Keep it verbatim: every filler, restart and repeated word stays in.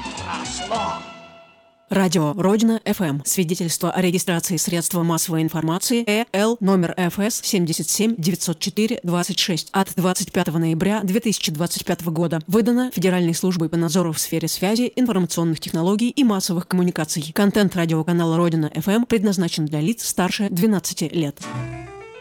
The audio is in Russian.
прошло. Радио Родина эф эм. Свидетельство о регистрации средства массовой информации Э Л номер Ф С семь семь девять четыре двадцать шесть от двадцать пятого ноября две тысячи двадцать пятого года. Выдано Федеральной службой по надзору в сфере связи, информационных технологий и массовых коммуникаций. Контент радиоканала Родина эф эм предназначен для лиц старше двенадцати лет.